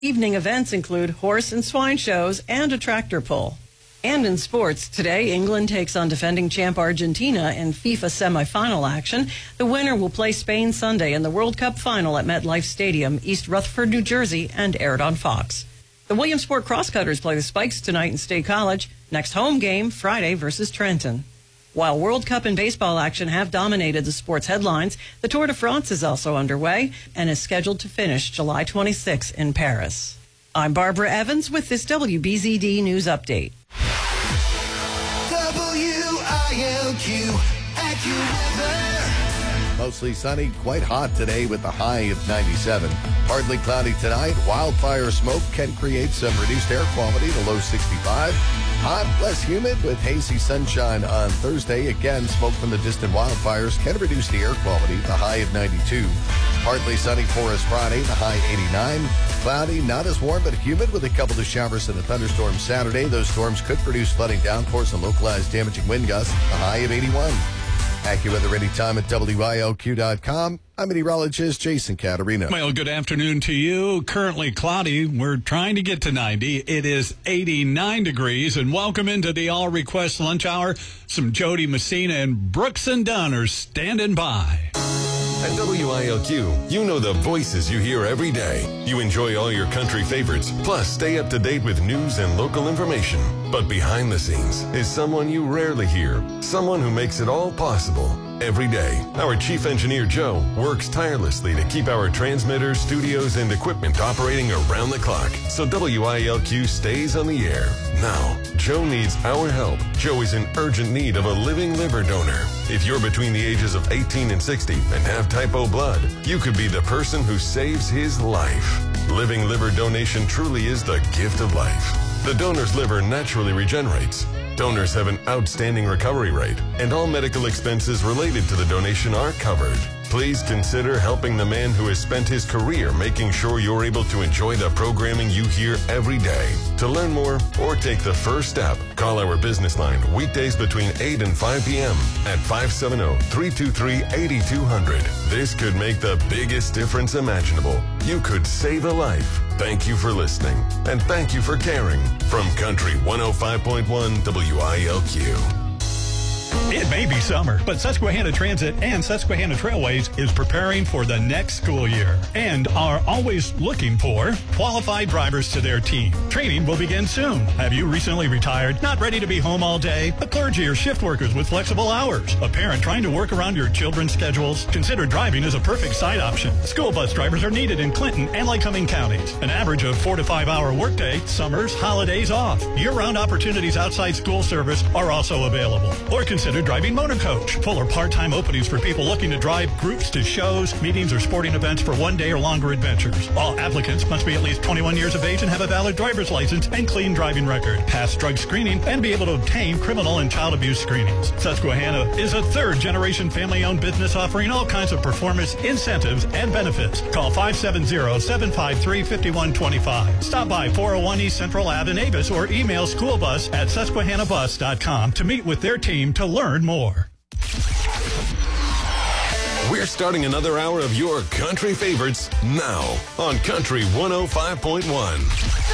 Evening events include horse and swine shows and a tractor pull. And in sports, today England takes on defending champ Argentina in FIFA semifinal action. The winner will play Spain Sunday in the World Cup final at MetLife Stadium, East Rutherford, New Jersey, and aired on Fox. The Williamsport Crosscutters play the Spikes tonight in State College. Next home game, Friday versus Trenton. While World Cup and baseball action have dominated the sports headlines, the Tour de France is also underway and is scheduled to finish July 26 in Paris. I'm Barbara Evans with this WBZD News Update. WILQ AccuWeather. Mostly sunny, quite hot today with a high of 97. Partly cloudy tonight. Wildfire smoke can create some reduced air quality, the low 65. Hot, less humid with hazy sunshine on Thursday. Again, smoke from the distant wildfires can reduce the air quality, the high of 92. Partly sunny for us Friday, the high 89. Cloudy, not as warm, but humid with a couple of showers and a thunderstorm Saturday. Those storms could produce flooding downpours and localized damaging wind gusts, the high of 81. AccuWeather anytime at WILQ.com. I'm meteorologist Jason Caterina. Well, good afternoon to you. Currently cloudy. We're trying to get to 90. It is 89 degrees. And welcome into the All Request Lunch Hour. Some Jody Messina and Brooks and Dunn are standing by. At WILQ, you know the voices you hear every day. You enjoy all your country favorites, plus stay up to date with news and local information. But behind the scenes is someone you rarely hear, someone who makes it all possible. Every day, our chief engineer, Joe, works tirelessly to keep our transmitters, studios, and equipment operating around the clock so WILQ stays on the air. Now, Joe needs our help. Joe is in urgent need of a living liver donor. If you're between the ages of 18 and 60 and have type O blood, you could be the person who saves his life. Living liver donation truly is the gift of life. The donor's liver naturally regenerates. Donors have an outstanding recovery rate, and all medical expenses related to the donation are covered. Please consider helping the man who has spent his career making sure you're able to enjoy the programming you hear every day. To learn more or take the first step, call our business line weekdays between 8 and 5 p.m. at 570-323-8200. This could make the biggest difference imaginable. You could save a life. Thank you for listening, and thank you for caring. From Country 105.1 WILQ. It may be summer, but Susquehanna Transit and Susquehanna Trailways is preparing for the next school year and are always looking for qualified drivers to their team. Training will begin soon. Have you recently retired, not ready to be home all day? A clergy or shift workers with flexible hours? A parent trying to work around your children's schedules? Consider driving as a perfect side option. School bus drivers are needed in Clinton and Lycoming counties. An average of 4 to 5 hour workday, summers, holidays off. Year-round opportunities outside school service are also available. Or consider driving motor coach. Full or part-time openings for people looking to drive groups to shows, meetings, or sporting events for one-day or longer adventures. All applicants must be at least 21 years of age and have a valid driver's license and clean driving record, pass drug screening, and be able to obtain criminal and child abuse screenings. Susquehanna is a third-generation family-owned business offering all kinds of performance, incentives, and benefits. Call 570-753-5125. Stop by 401 East Central Ave in Avis or email schoolbus@susquehannabus.com to meet with their team to learn more. We're starting another hour of your country favorites now on Country 105.1.